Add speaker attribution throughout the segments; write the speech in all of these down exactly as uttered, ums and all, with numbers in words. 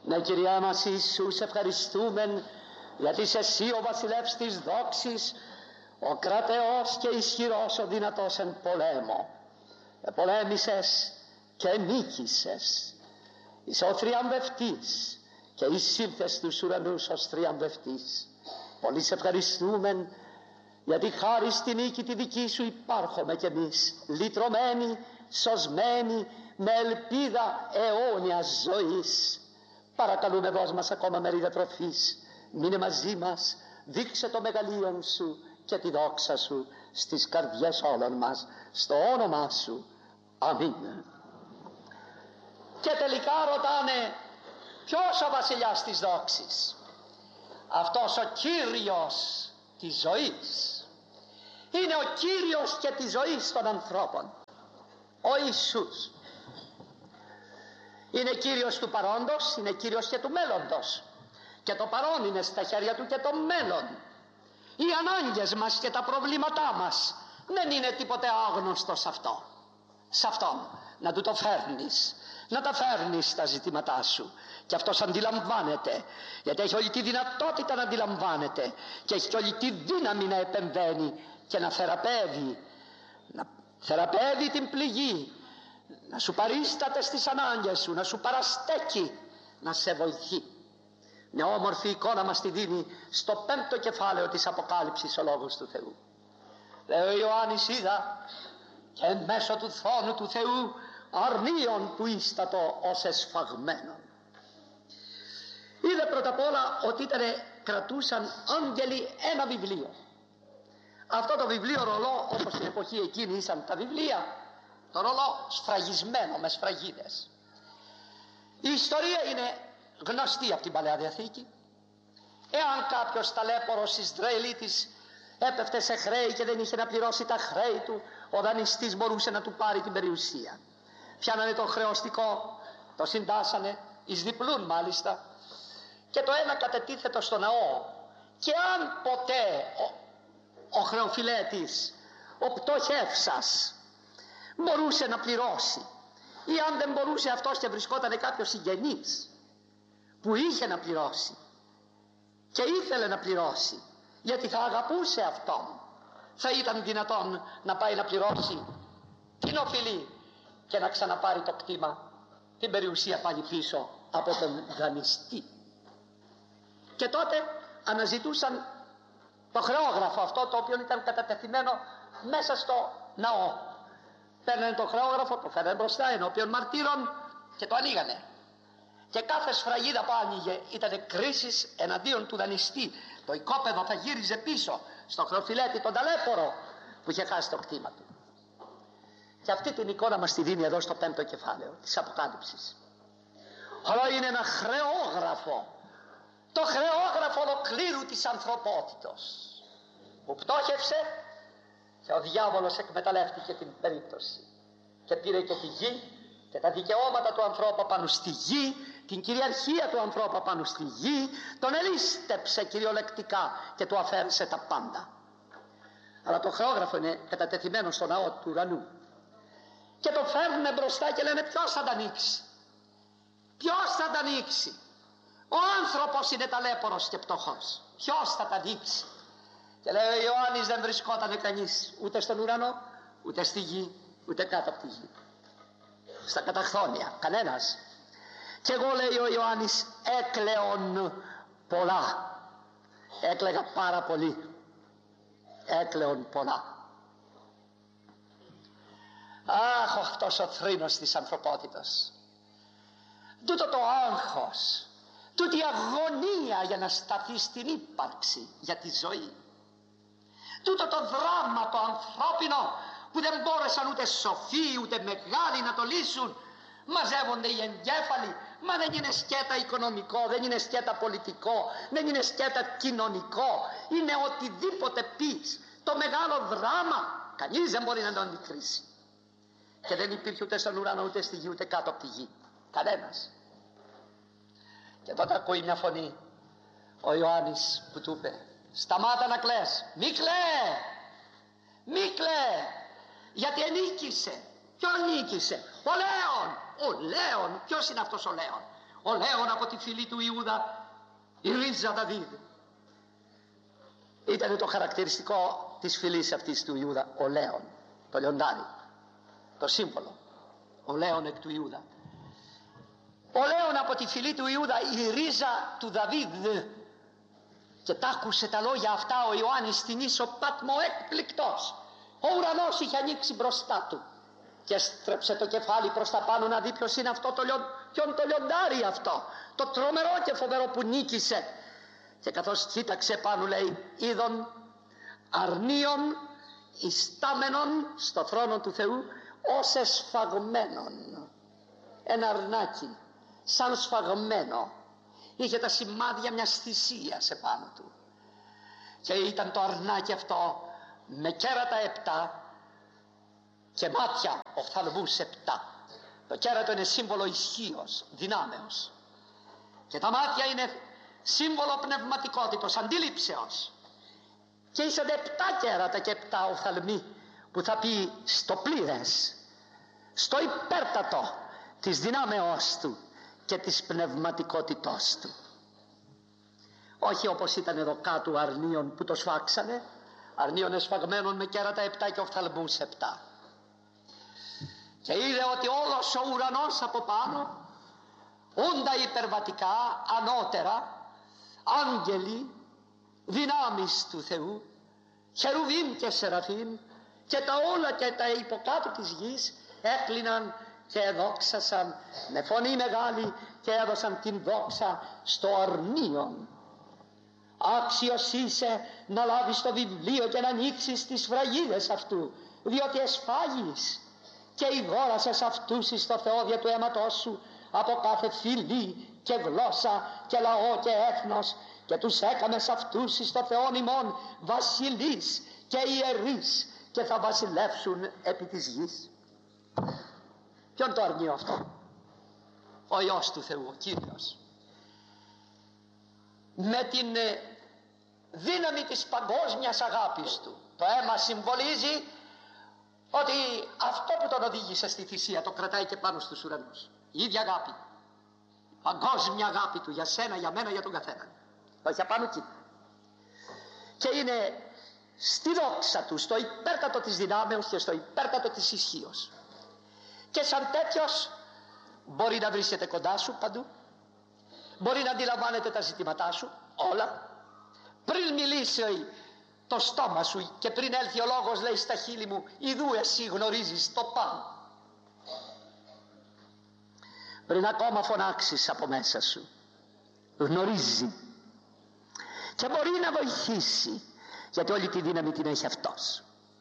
Speaker 1: Ναι, Κυρία μας Ιησού, σε ευχαριστούμε γιατί είσαι εσύ ο βασιλεύς της δόξης, ο κρατεός και ισχυρός, ο δυνατός εν πολέμο. Επολέμησες και νίκησες. Είσαι ο θριαμβευτής και εισήλθες στους ουρανούς ως θριαμβευτής. Πολύ σε ευχαριστούμε γιατί χάρη στη νίκη τη δική σου υπάρχουμε κι εμείς, λυτρωμένοι, σωσμένοι, με ελπίδα αιώνιας ζωής. Παρακαλούμε, δώσ' μας ακόμα μερίδα τροφής, μείνε μαζί μας, δείξε το μεγαλείον σου και τη δόξα σου στις καρδιές όλων μας, στο όνομά σου. Αμήν. Και τελικά ρωτάνε, ποιος ο βασιλιάς της δόξης? Αυτός ο Κύριος της ζωής. Είναι ο Κύριος και της ζωής των ανθρώπων, ο Ιησούς. Είναι Κύριος του παρόντος, είναι Κύριος και του μέλλοντος. Και το παρόν είναι στα χέρια του και το μέλλον. Οι ανάγκες μας και τα προβλήματά μας δεν είναι τίποτε άγνωστο σε αυτό. Σε αυτόν να του το φέρνεις, να τα φέρνεις τα ζητήματά σου. Και αυτός αντιλαμβάνεται, γιατί έχει όλη τη δυνατότητα να αντιλαμβάνεται και έχει όλη τη δύναμη να επεμβαίνει και να θεραπεύει, να θεραπεύει την πληγή, να σου παρίσταται στις ανάγκες σου, να σου παραστέκει, να σε βοηθεί. Μια όμορφη εικόνα μας τη δίνει στο πέμπτο κεφάλαιο της Αποκάλυψης ο Λόγος του Θεού. Λέει ο Ιωάννης, είδα και εν μέσω του θρόνου του Θεού αρνίον που ίστατο ως εσφαγμένον. Είδε πρώτα απ' όλα ότι ήταν, κρατούσαν άγγελοι ένα βιβλίο. Αυτό το βιβλίο ρολό, όπως στην εποχή εκείνη ήσαν τα βιβλία, το ρολό σφραγισμένο με σφραγίδες. Η ιστορία είναι γνωστή από την Παλαιά Διαθήκη. Εάν κάποιος ταλέπορος Ισραηλίτης έπεφτε σε χρέη και δεν είχε να πληρώσει τα χρέη του, ο δανειστής μπορούσε να του πάρει την περιουσία. Πιάνανε το χρεωστικό, το συντάσανε, εις διπλούν μάλιστα, και το ένα κατετίθετο στο ναό. Και αν ποτέ ο, ο χρεοφυλέτης, ο πτωχεύσας, μπορούσε να πληρώσει, ή αν δεν μπορούσε αυτός και βρισκόταν κάποιος συγγενής που είχε να πληρώσει και ήθελε να πληρώσει, γιατί θα αγαπούσε αυτόν, θα ήταν δυνατόν να πάει να πληρώσει την οφειλή και να ξαναπάρει το κτήμα, την περιουσία πάλι πίσω από τον δανειστή. Και τότε αναζητούσαν το χρεόγραφο αυτό, το οποίο ήταν κατατεθειμένο μέσα στο ναό. Παίρνανε το χρεόγραφο, το φέρνανε μπροστά ενώπιον μαρτύρων και το ανοίγανε. Και κάθε σφραγίδα που άνοιγε ήταν κρίσεις εναντίον του δανειστή. Το οικόπεδο θα γύριζε πίσω στο χρεοφυλέτη, τον ταλέπορο που είχε χάσει το κτήμα του. Και αυτή την εικόνα μας τη δίνει εδώ στο πέμπτο κεφάλαιο της Αποκάλυψης. Αλλά είναι ένα χρεόγραφο, το χρεόγραφο ολοκλήρου της ανθρωπότητος, που πτώχευσε και ο διάβολος εκμεταλλεύτηκε την περίπτωση και πήρε και τη γη και τα δικαιώματα του ανθρώπου πάνω στη γη, την κυριαρχία του ανθρώπου πάνω στη γη, τον ελίστεψε κυριολεκτικά και του αφαίρεσε τα πάντα. Αλλά το χρεόγραφο είναι κατατεθειμένο στο ναό του ουρανού και το φέρνουν μπροστά και λένε, ποιος θα τα ανοίξει, ποιος θα τα ανοίξει? Ο άνθρωπος είναι ταλέπορος και πτωχός, ποιος θα τα ανοίξει? Και λέει ο Ιωάννης, δεν βρισκόταν κανείς ούτε στον ουρανό, ούτε στη γη, ούτε κάτω από τη γη, στα καταχθόνια, κανένας. Και εγώ, λέει ο Ιωάννης, έκλεον πολλά, έκλαιγα πάρα πολύ, έκλεον πολλά. Αχ, αυτός ο θρήνος της ανθρωπότητας, τούτο το άγχος, τούτη η αγωνία για να σταθεί στην ύπαρξη, για τη ζωή, τούτο το δράμα το ανθρώπινο που δεν μπόρεσαν ούτε σοφοί ούτε μεγάλοι να το λύσουν. Μαζεύονται οι εγκέφαλοι, μα δεν είναι σκέτα οικονομικό, δεν είναι σκέτα πολιτικό, δεν είναι σκέτα κοινωνικό, είναι οτιδήποτε πεις. Το μεγάλο δράμα κανείς δεν μπορεί να το αντικρίσει. Και δεν υπήρχε ούτε στον ουρανό, ούτε στη γη, ούτε κάτω από τη γη, κανένας. Και τότε ακούει μια φωνή ο Ιωάννης που του είπε, σταμάτα να κλαις, μη κλαίε, μη κλαίε, γιατί ενίκησε. Ποιον νίκησε? Ο Λέων. Ο Λέων. Ποιος είναι αυτός ο Λέων? Ο Λέων από τη φυλή του Ιούδα, η ρίζα Δαβίδ. Ήταν το χαρακτηριστικό της φυλής αυτής του Ιούδα, ο Λέων, το λιοντάρι, το σύμβολο, ο Λέων εκ του Ιούδα. Ο Λέων από τη φυλή του Ιούδα, η ρίζα του Δαβίδ. Και τ' άκουσε τα λόγια αυτά ο Ιωάννης στην ίσο Πάτμο έκπληκτος. Ο ουρανός είχε ανοίξει μπροστά του και στρέψε το κεφάλι προς τα πάνω να δει ποιος είναι αυτό το, λιον, ποιον το λιοντάρι αυτό, το τρομερό και φοβερό που νίκησε. Και καθώς κοίταξε πάνω, λέει, είδον αρνίων ιστάμενων στο θρόνο του Θεού ως εσφαγμένων. Ένα αρνάκι σαν σφαγμένο, είχε τα σημάδια μιας θυσίας επάνω του, και ήταν το αρνάκι αυτό με κέρατα επτά και μάτια οφθαλμούς επτά. Το κέρατο είναι σύμβολο ισχύος, δυνάμεως, και τα μάτια είναι σύμβολο πνευματικότητος, αντίληψεως, και ήσαν επτά κέρατα και επτά οφθαλμοί, που θα πει στο πλήρες, στο υπέρτατο της δυνάμεώς του και της πνευματικότητός του. Όχι όπως ήταν εδώ κάτω αρνίων που το σφάξανε, αρνίων εσφαγμένων με κέρατα επτά και οφθαλμούς επτά. Και είδε ότι όλος ο ουρανός από πάνω, όντα υπερβατικά, ανώτερα, άγγελοι, δυνάμεις του Θεού, χερουβίμ και σεραφείμ, και τα όλα και τα υποκάτω της γης έκλειναν και δόξασαν με φωνή μεγάλη και έδωσαν την δόξα στο αρνίον. Άξιος είσαι να λάβεις το βιβλίο και να ανοίξεις τις σφραγίδες αυτού, διότι εσφάγεις και ηγόρασες αυτούς εις το Θεό δια του αίματός σου από κάθε φυλή και γλώσσα και λαό και έθνος, και τους έκαμες αυτούς εις το Θεόν ημών βασιλείς και ιερείς, και θα βασιλεύσουν επί της γης. Ποιον το αρνείο αυτό? Ο Υιός του Θεού, ο Κύριος. Με την δύναμη της παγκόσμιας αγάπης του. Το αίμα συμβολίζει ότι αυτό που τον οδήγησε στη θυσία το κρατάει και πάνω στους ουρανούς. Η ίδια αγάπη, παγκόσμια αγάπη του για σένα, για μένα, για τον καθένα. Όχι απάνω εκεί. Και είναι στη δόξα του, στο υπέρτατο της δυνάμεως και στο υπέρτατο της ισχύως. Και σαν τέτοιος μπορεί να βρίσκεται κοντά σου παντού, μπορεί να αντιλαμβάνεται τα ζητήματά σου όλα. Πριν μιλήσει το στόμα σου και πριν έλθει ο λόγος, λέει στα χείλη μου, ιδού εσύ γνωρίζεις το πάνω. Πριν ακόμα φωνάξεις από μέσα σου, γνωρίζει και μπορεί να βοηθήσει, γιατί όλη τη δύναμη την έχει αυτός.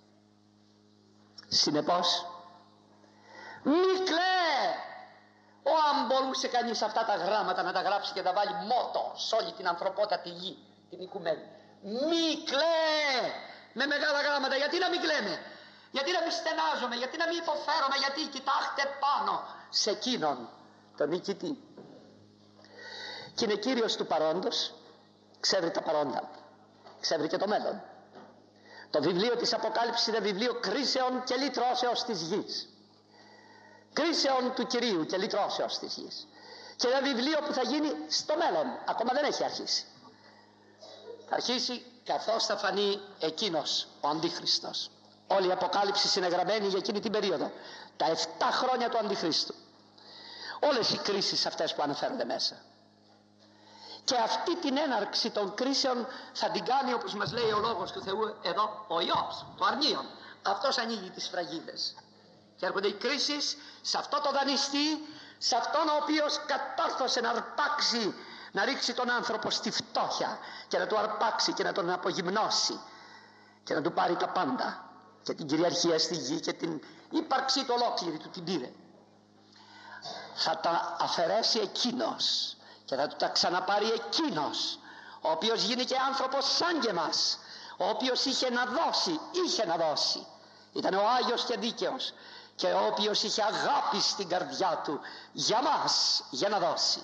Speaker 1: Συνεπώς, μη κλαίε. Ω αν μπορούσε κανείς αυτά τα γράμματα να τα γράψει και να βάλει μότο σε όλη την ανθρωπότητα τη γη, την οικουμένη. Μη κλαίε με μεγάλα γράμματα. Γιατί να μην κλαίμε? Γιατί να μην στενάζομαι? Γιατί να μην υποφέρομαι? Γιατί κοιτάξτε πάνω σε εκείνον τον νικητή. Και είναι Κύριος του παρόντος, ξέρει τα παρόντα, ξέρει και το μέλλον. Το βιβλίο της Αποκάλυψης είναι βιβλίο κρίσεων και λυτρώσεως της γης. Κρίσεων του Κυρίου και λυτρώσεως της γης. Και ένα βιβλίο που θα γίνει στο μέλλον, ακόμα δεν έχει αρχίσει. Θα αρχίσει καθώς θα φανεί εκείνος ο Αντίχριστος. Όλη η Αποκάλυψη είναι γραμμένη για εκείνη την περίοδο, τα εφτά χρόνια του Αντιχρίστου. Όλες οι κρίσεις αυτές που αναφέρονται μέσα. Και αυτή την έναρξη των κρίσεων θα την κάνει, όπως μας λέει ο λόγος του Θεού εδώ, ο Υιός, το αρνίον. Αυτός ανοίγει τις σφραγίδες. Και έρχονται οι κρίσεις σε αυτό το δανειστή, σε αυτόν ο οποίος κατόρθωσε να αρπάξει, να ρίξει τον άνθρωπο στη φτώχεια και να του αρπάξει και να τον απογυμνώσει και να του πάρει τα πάντα και την κυριαρχία στη γη και την ύπαρξή του ολόκληρη του την πήρε. Θα τα αφαιρέσει εκείνος και θα του τα ξαναπάρει εκείνος, ο οποίος γίνηκε άνθρωπος σαν και εμάς, ο οποίος είχε να δώσει, είχε να δώσει. Ήταν ο Άγιος και δίκαιος και ο οποίος είχε αγάπη στην καρδιά του για μας, για να δώσει.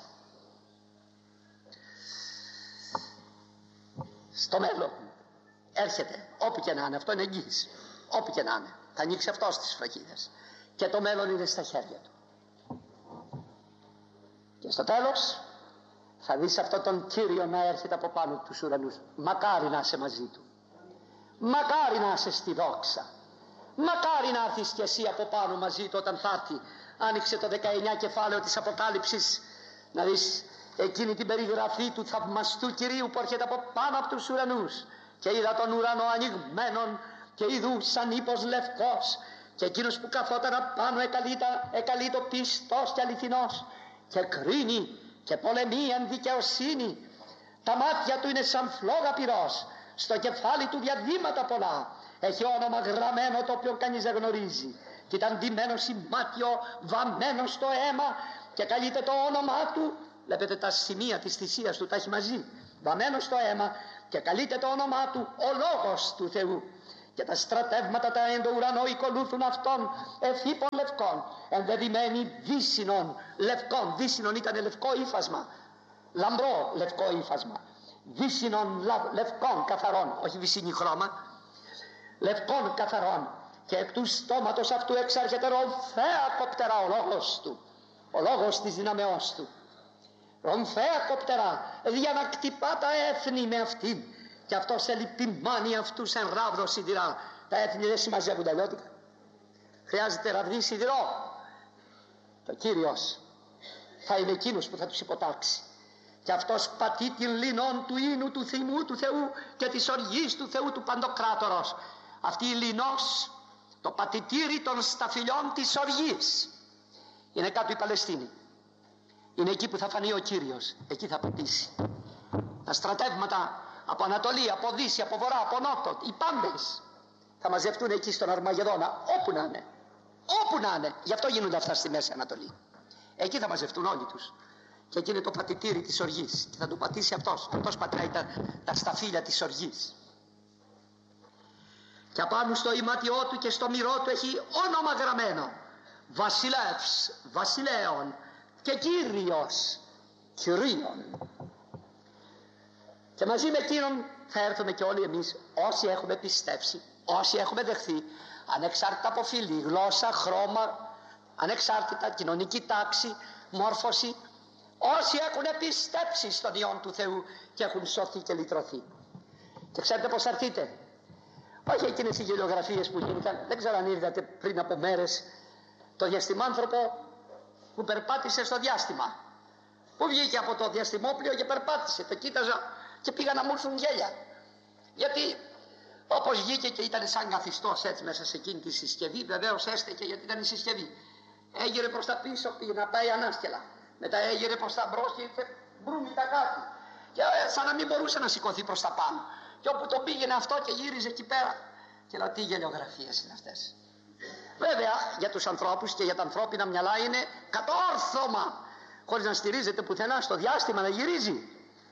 Speaker 1: Στο μέλλον έρχεται, όπου και να είναι, αυτό είναι εγγύηση, όπου και να είναι, θα ανοίξει αυτός τις σφραγίδες και το μέλλον είναι στα χέρια του. Και στο τέλος θα δεις αυτόν τον Κύριο να έρχεται από πάνω τους ουρανούς. Μακάρι να είσαι μαζί του, μακάρι να είσαι στη δόξα, μακάρι να έρθεις και εσύ από πάνω μαζί του όταν θα έρθει. Άνοιξε το δεκαεννιά κεφάλαιο της Αποκάλυψης να δεις εκείνη την περιγραφή του θαυμαστού Κυρίου που έρχεται από πάνω από τους ουρανούς. Και είδα τον ουρανό ανοιγμένον και είδου σαν ύπος λευκός, και εκείνος που καθόταν απάνω εκαλεί το πιστός και αληθινός, και κρίνει και πολεμεί εν δικαιοσύνη. Τα μάτια του είναι σαν φλόγα πυρός, στο κεφάλι του διαδήματα πολλά. Έχει όνομα γραμμένο το οποίο κανείς δεν γνωρίζει. Και ήταν ντυμένο σημάτιο, βαμμένο στο αίμα, και καλείται το όνομά του. Βλέπετε τα σημεία της θυσίας του, τα έχει μαζί. Βαμμένο στο αίμα, και καλείται το όνομά του ο Λόγος του Θεού. Και τα στρατεύματα τα εν το ουρανό ακολούθουν αυτόν εφήπων λευκών, ενδεδειμένοι βύσσινων λευκών. Βύσσινον ήταν λευκό ύφασμα, λαμπρό λευκό ύφασμα. Βύσσινων λευκών καθαρών, όχι βυσσινή χρώμα, λευκών καθαρών. Και εκ του στόματος αυτού εξάρχεται ρομφαία κοπτερά ο λόγος του, ο λόγος της δυναμεώς του. Ρομφαία κοπτερά, για να κτυπά τα έθνη με αυτήν. Και αυτός ελυπημάνει αυτούς εν ράβδο σιδηρά. Τα έθνη δεν συμμαζεύουν τα λιώτικα. Χρειάζεται ραβδί σιδηρό. Το Κύριος θα είναι εκείνος που θα τους υποτάξει. Και αυτός πατεί την λινόν του ίνου του θυμού του Θεού και της οργής του Θεού του Παντοκράτορος. Αυτή η λινός, το πατητήρι των σταφυλιών της οργής, είναι κάτω η Παλαιστίνη. Είναι εκεί που θα φανεί ο Κύριος. Εκεί θα πατήσει. Τα στρατεύματα από Ανατολή, από Δύση, από Βορρά, από Νότο, οι πάντες θα μαζευτούν εκεί στον Αρμαγεδόνα, όπου να είναι. Όπου να είναι. Γι' αυτό γίνονται αυτά στη Μέση Ανατολή. Εκεί θα μαζευτούν όλοι τους. Και εκεί είναι το πατητήρι της οργής. Και θα το πατήσει αυτός. Αυτός πατράει τα, τα σταφύλια της οργής. Και απάνω στο ηματιό του και στο μυρό του έχει όνομα γραμμένο. Βασιλεύς, βασιλέων και Κύριος, Κυρίων. Και μαζί με εκείνον θα έρθουμε και όλοι εμείς, όσοι έχουμε πιστέψει, όσοι έχουμε δεχθεί, ανεξάρτητα από φύλη, γλώσσα, χρώμα, ανεξάρτητα κοινωνική τάξη, μόρφωση, όσοι έχουν πιστέψει στον Υιόν του Θεού και έχουν σωθεί και λυτρωθεί. Και ξέρετε πώς θα έρθείτε? Όχι εκείνες οι γελιογραφίες που γίνηκαν. Δεν ξέρω αν είδατε πριν από μέρες το διαστημάνθρωπο που περπάτησε στο διάστημα, που βγήκε από το διαστημόπλιο και περπάτησε. Το κοίταζα και πήγα να μου έρθουν γέλια, γιατί όπως βγήκε και ήταν σαν καθιστός έτσι μέσα σε εκείνη τη συσκευή, βεβαίως έστεκε γιατί ήταν η συσκευή, έγειρε προς τα πίσω, πήγε να πάει ανάστελα, μετά έγειρε προς τα μπρος και ήρθε μπρούμητα κάτω, και σαν να μην μπορούσε να σηκωθεί προς τα πάνω, και όπου το πήγαινε αυτό και γύριζε εκεί πέρα. Και λέω, τι γελιογραφίες είναι αυτές? Βέβαια για τους ανθρώπους και για τα ανθρώπινα μυαλά είναι κατόρθωμα, χωρίς να στηρίζεται πουθενά στο διάστημα να γυρίζει.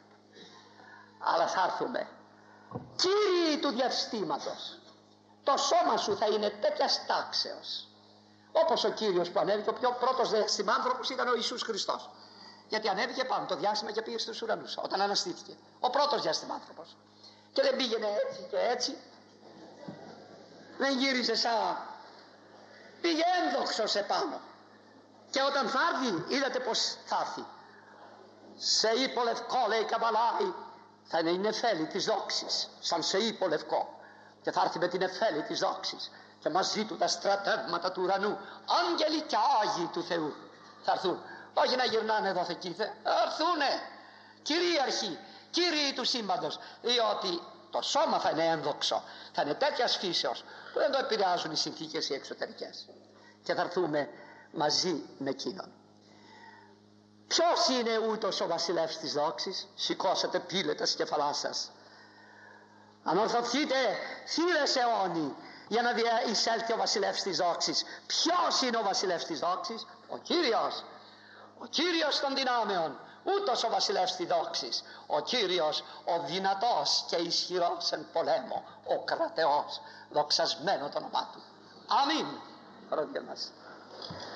Speaker 1: Αλλά θα έρθουμε Κύριοι του διαστήματος. Το σώμα σου θα είναι τέτοιας τάξεως, όπως ο Κύριος που ανέβηκε. Ο πιο πρώτος διαστημάνθρωπος ήταν ο Ιησούς Χριστός, γιατί ανέβηκε πάνω το διάστημα και πήγε στους ουρανούς όταν αναστήθηκε. Ο πρώτος διαστημάνθρωπος. Και δεν πήγαινε έτσι και έτσι, δεν γύριζε σαν, πήγε ένδοξος επάνω. Και όταν θα έρθει, είδατε πως θα έρθει? Σε ύπο λευκό, λέει καβαλάει, θα είναι η νεφέλη της δόξης, σαν σε ύπο λευκό, και θα έρθει με την νεφέλη της δόξης, και μαζί του τα στρατεύματα του ουρανού, άγγελοι και άγιοι του Θεού θα έρθουν. Όχι να γυρνάνε εδώ εκεί, θα έρθουνε κυρίαρχοι, κύριοι του σύμπαντος, διότι το σώμα θα είναι ένδοξο, θα είναι τέτοιας φύσεως που δεν το επηρεάζουν οι συνθήκες οι εξωτερικές, και θα έρθουμε μαζί με εκείνον. Ποιος είναι ούτως ο βασιλεύς της δόξης? Σηκώσατε πύλε τα σκεφαλά σας, ανορθωθείτε θύρες αιώνιοι, για να εισέλθει ο βασιλεύς της δόξης. Ποιος είναι ο βασιλεύς της δόξης? Ο Κύριος, ο Κύριος των δυνάμεων, ούτως ο βασιλεύς της δόξης, ο Κύριος, ο δυνατός και ισχυρός εν πολέμο, ο κρατεός, δοξασμένο το όνομά του. Αμήν.